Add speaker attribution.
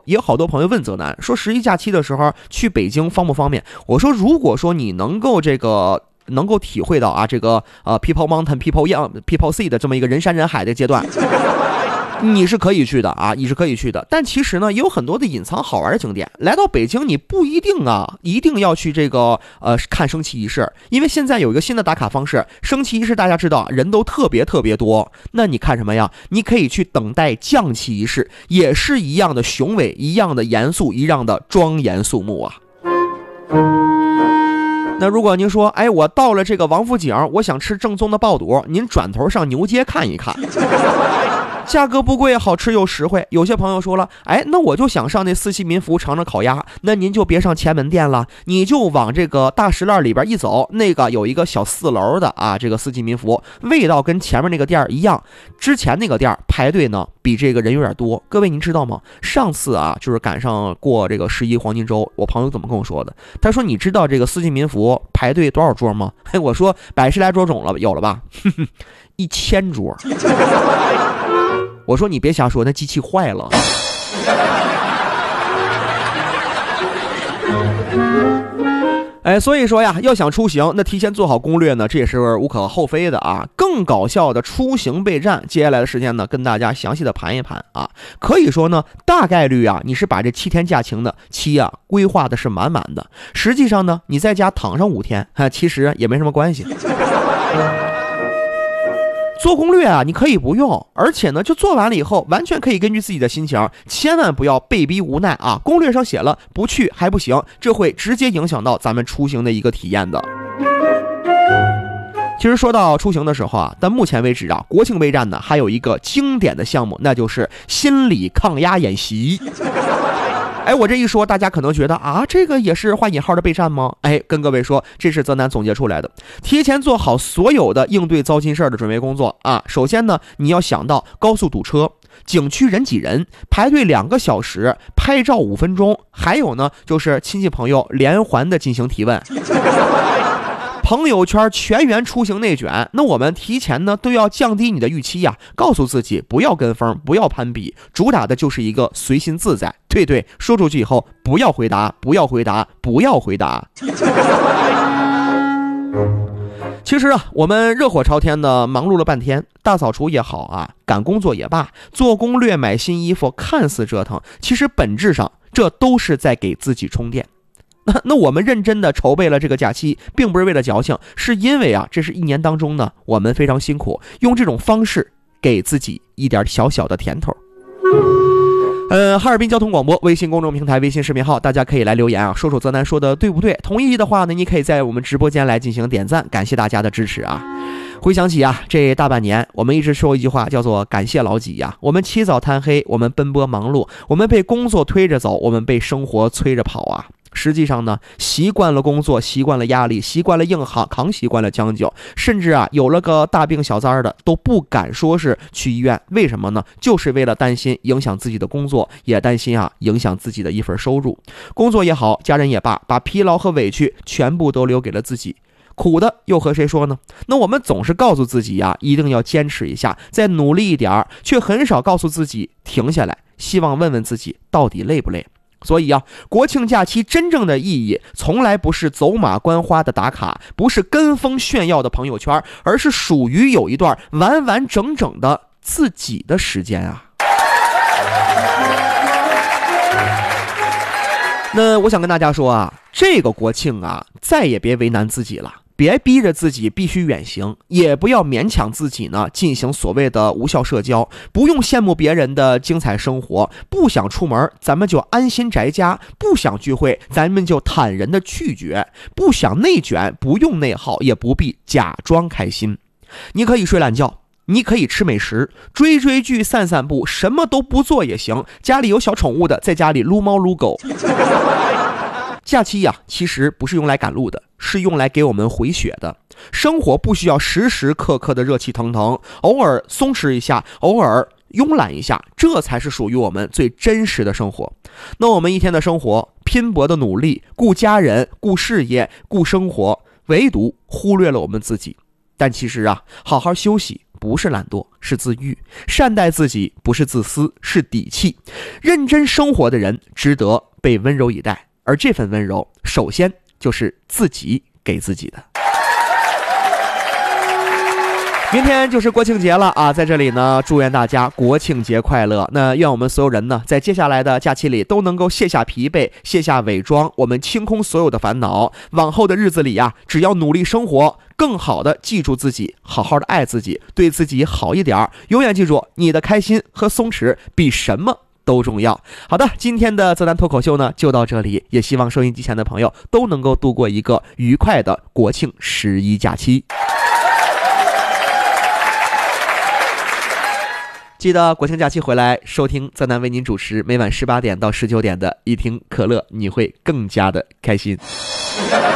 Speaker 1: 也有好多朋友问泽南说11假期的时候去北京方不方便？我说如果说你能够体会到这个People Mountain People Young People Sea 的这么一个人山人海的阶段，你是可以去的你是可以去的。但其实呢，也有很多的隐藏好玩的景点。来到北京，你不一定一定要去这个看升旗仪式，因为现在有一个新的打卡方式，升旗仪式大家知道人都特别多。那你看什么呀？你可以去等待降旗仪式，也是一样的雄伟，一样的严肃，一样的庄严肃穆啊。那如果您说，我到了这个王府井，我想吃正宗的爆肚，您转头上牛街看一看。价格不贵，好吃又实惠。有些朋友说了，那我就想上那四季民福尝尝烤鸭，那您就别上前门店了，你就往这个大石栏里边一走，那个有一个小4楼的这个四季民福，味道跟前面那个店一样。之前那个店排队呢比这个人有点多。各位您知道吗？上次就是赶上过这个11黄金周，我朋友怎么跟我说的？他说你知道这个四季民福排队多少桌吗？我说110来桌有了吧？1000桌。我说你别瞎说，那机器坏了。所以说呀，要想出行，那提前做好攻略呢，这也是无可厚非的更搞笑的出行备战，接下来的时间呢，跟大家详细的盘一盘可以说呢，大概率你是把这7天假期的规划的是满满的。实际上呢，你在家躺上5天，其实也没什么关系。做攻略你可以不用，而且呢，就做完了以后，完全可以根据自己的心情，千万不要被逼无奈攻略上写了不去还不行，这会直接影响到咱们出行的一个体验的。其实说到出行的时候但目前为止国庆备战呢，还有一个经典的项目，那就是心理抗压演习。我这一说，大家可能觉得这个也是画引号的备战吗？跟各位说，这是泽南总结出来的，提前做好所有的应对糟心事儿的准备工作首先呢，你要想到高速堵车、景区人挤人、排队2个小时、拍照5分钟，还有呢，就是亲戚朋友连环的进行提问。朋友圈全员出行内卷，那我们提前呢都要降低你的预期告诉自己不要跟风，不要攀比，主打的就是一个随心自在。对，说出去以后不要回答。其实我们热火朝天的忙碌了半天，大扫除也好赶工作也罢，做攻略买新衣服，看似折腾，其实本质上这都是在给自己充电。那我们认真的筹备了这个假期，并不是为了矫情，是因为这是1年当中呢，我们非常辛苦，用这种方式给自己一点小小的甜头。哈尔滨交通广播微信公众平台、微信视频号，大家可以来留言说说泽南说的对不对？同意的话呢，你可以在我们直播间来进行点赞，感谢大家的支持回想起这大半年，我们一直说一句话，叫做感谢老几我们起早贪黑，我们奔波忙碌，我们被工作推着走，我们被生活催着跑实际上呢，习惯了工作，习惯了压力，习惯了硬扛，习惯了将就，甚至有了个大病小灾的都不敢说是去医院。为什么呢？就是为了担心影响自己的工作，也担心影响自己的一份收入。工作也好，家人也罢，把疲劳和委屈全部都留给了自己。苦的又和谁说呢？那我们总是告诉自己一定要坚持一下，再努力一点，却很少告诉自己停下来，希望问问自己到底累不累。所以国庆假期真正的意义从来不是走马观花的打卡，不是跟风炫耀的朋友圈，而是属于有一段完完整整的自己的时间那我想跟大家说这个国庆再也别为难自己了，别逼着自己必须远行，也不要勉强自己呢进行所谓的无效社交，不用羡慕别人的精彩生活，不想出门咱们就安心宅家，不想聚会咱们就坦然的拒绝，不想内卷不用内耗，也不必假装开心。你可以睡懒觉，你可以吃美食，追剧，散步，什么都不做也行，家里有小宠物的在家里撸猫撸狗。假期其实不是用来赶路的，是用来给我们回血的。生活不需要时时刻刻的热气腾腾，偶尔松弛一下，偶尔慵懒一下，这才是属于我们最真实的生活。那我们一天的生活，拼搏的努力，顾家人，顾事业，顾生活，唯独忽略了我们自己。但其实好好休息， 不是懒惰，是自愈；善待自己不是自私，是底气。认真生活的人值得被温柔以待，而这份温柔首先就是自己给自己的。明天就是国庆节了啊，在这里呢，祝愿大家国庆节快乐。那愿我们所有人呢，在接下来的假期里都能够卸下疲惫，卸下伪装，我们清空所有的烦恼。往后的日子里呀，只要努力生活，更好的记住自己，好好的爱自己，对自己好一点。永远记住，你的开心和松弛比什么都重要。好的，今天的泽南脱口秀呢就到这里，也希望收音机前的朋友都能够度过一个愉快的国庆11假期。记得国庆假期回来收听泽南为您主持每晚18点到19点的一听可乐，你会更加的开心。